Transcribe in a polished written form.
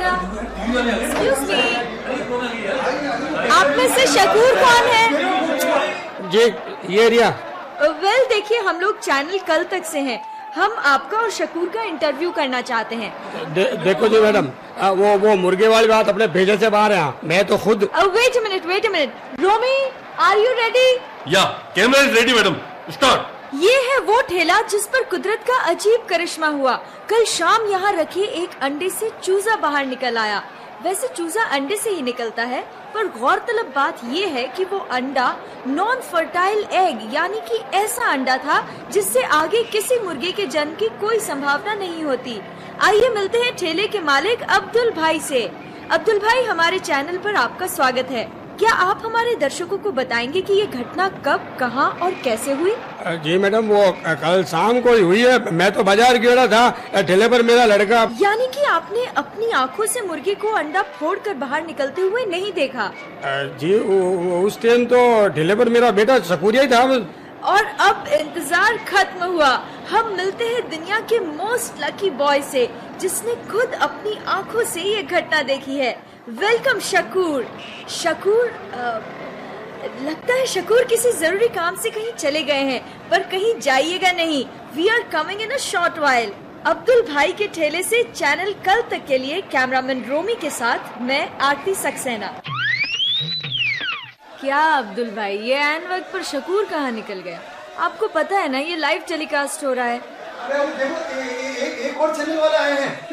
Saxena. Excuse me, आप में से शकूर कौन है? जी ये रिया। वेल देखिए, हम लोग चैनल कल तक से हैं। हम आपका और शकूर का इंटरव्यू करना चाहते हैं। देखो जी मैडम, वो मुर्गे वाली बात अपने भेजे से बाहर है। मैं तो खुद। Wait a minute. Romi, are you ready? या, camera is ready madam, start. ये है वो ठेला जिस पर कुदरत का अजीब करिश्मा हुआ। कल शाम यहाँ रखे एक अंडे से चूजा बाहर निकल आया। वैसे चूजा अंडे से ही निकलता है, पर गौरतलब बात ये है कि वो अंडा नॉन फर्टाइल एग यानी कि ऐसा अंडा था जिससे आगे किसी मुर्गे के जन्म की कोई संभावना नहीं होती। आइए मिलते हैं ठेले के मालिक अब्दुल भाई से। अब्दुल भाई, हमारे चैनल पर आपका स्वागत है। क्या आप हमारे दर्शकों को बताएंगे कि ये घटना कब, कहां और कैसे हुई? जी मैडम, वो कल शाम को ही हुई है। मैं तो बाजार गया था, ठेले पर मेरा लड़का। यानी कि आपने अपनी आंखों से मुर्गे को अंडा फोड़कर बाहर निकलते हुए नहीं देखा? जी उस टाइम तो ठेले पर मेरा बेटा शकूरिया ही था। और अब इंतजार खत्म हुआ। हम मिलते हैं दुनिया के मोस्ट लकी बॉय से, जिसने खुद अपनी आंखों से ये घटना देखी है। वेलकम शकूर। शकूर, लगता है शकूर किसी जरूरी काम से कहीं चले गए हैं, पर कहीं जाइएगा नहीं। We are coming in a short while. Abdul भाई के ठेले से चैनल कल तक के लिए कैमरामैन रोमी के साथ मैं आरती सक्सेना। क्या अब्दुल भाई, ये ऐन वक्त पर शकूर कहाँ निकल गया? आपको पता है ना, ये लाइव टेलीकास्ट हो रहा है। अरे देखो, एक और चैनल वाले आए हैं।